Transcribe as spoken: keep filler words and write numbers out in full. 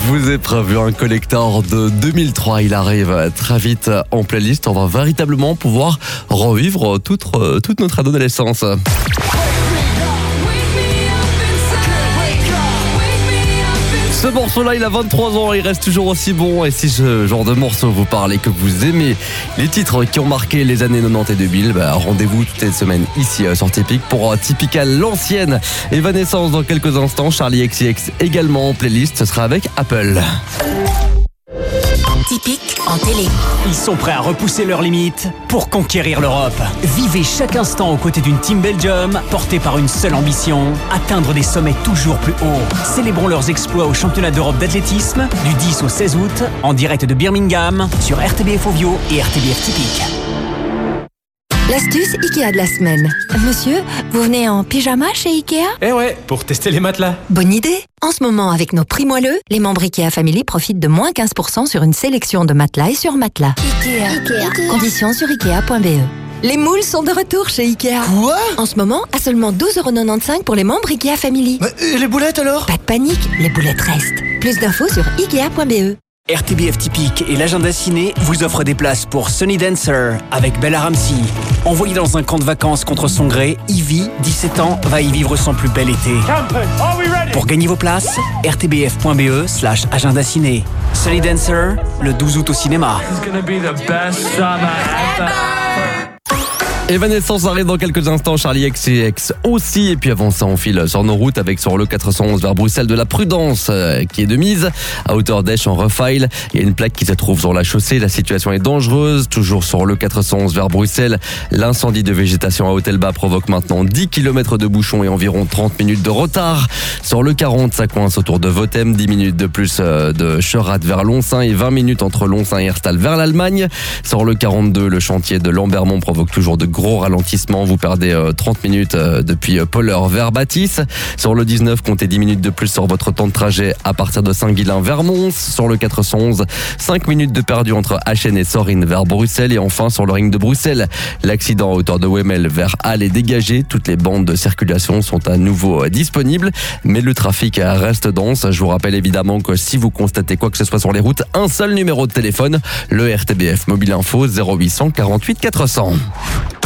vous est prévu un collector de deux mille trois. Il arrive très vite en playlist. On va véritablement pouvoir revivre toute, toute notre adolescence. Ce morceau-là, il a vingt-trois ans, il reste toujours aussi bon. Et si ce genre de morceau vous parle et que vous aimez les titres qui ont marqué les années quatre-vingt-dix et deux mille, bah, rendez-vous toutes les semaines ici sur Typique pour Typical, l'ancienne Evanescence dans quelques instants. Charli X C X également en playlist, ce sera avec Apple. Typique en télé. Ils sont prêts à repousser leurs limites pour conquérir l'Europe. Vivez chaque instant aux côtés d'une Team Belgium portée par une seule ambition, atteindre des sommets toujours plus hauts. Célébrons leurs exploits au championnat d'Europe d'athlétisme du dix au seize août en direct de Birmingham sur R T B F Ovio et R T B F Typique. L'astuce Ikea de la semaine. Monsieur, vous venez en pyjama chez Ikea ? Eh ouais, pour tester les matelas. Bonne idée. En ce moment, avec nos prix moelleux, les membres Ikea Family profitent de moins quinze pour cent sur une sélection de matelas et sur matelas. Ikea. Ikea. Conditions sur ikea point b e. Les moules sont de retour chez Ikea. Quoi ? En ce moment, à seulement douze euros quatre-vingt-quinze pour les membres Ikea Family. Mais, et les boulettes alors ? Pas de panique, les boulettes restent. Plus d'infos sur ikea point b e. R T B F Typique et l'agenda ciné vous offrent des places pour Sunny Dancer avec Bella Ramsey. Envoyée dans un camp de vacances contre son gré, Ivy, dix-sept ans, va y vivre son plus bel été. Pour gagner vos places, r t b f point b e slash agenda ciné. Sunny Dancer, le douze août au cinéma. Evanescence arrive dans quelques instants, Charli X C X aussi. Et puis avant ça, on file sur nos routes avec sur le quatre cent onze vers Bruxelles de la prudence euh, qui est de mise. À hauteur d'Esch en Refile, il y a une plaque qui se trouve sur la chaussée. La situation est dangereuse. Toujours sur le quatre cent onze vers Bruxelles, l'incendie de végétation à Hôtel-Bas provoque maintenant dix kilomètres de bouchons et environ trente minutes de retard. Sur le quarante, ça coince autour de Votem, dix minutes de plus euh, de Cherat vers Lonsin et vingt minutes entre Lonsin et Herstal vers l'Allemagne. Sur le quarante-deux, le chantier de Lambermont provoque toujours de gros ralentissement, vous perdez euh, trente minutes euh, depuis euh, Polleur vers Bâtisse. Sur le dix-neuf, comptez dix minutes de plus sur votre temps de trajet à partir de Saint-Guilain vers Mons. Sur le quatre cent onze, cinq minutes de perdu entre Achen et Sorine vers Bruxelles. Et enfin sur le ring de Bruxelles, l'accident à hauteur de Wemmel vers Halle est dégagé. Toutes les bandes de circulation sont à nouveau euh, disponibles, mais le trafic euh, reste dense. Je vous rappelle évidemment que si vous constatez quoi que ce soit sur les routes, un seul numéro de téléphone, le R T B F Mobile Info zéro huit cent quarante-huit quatre cents.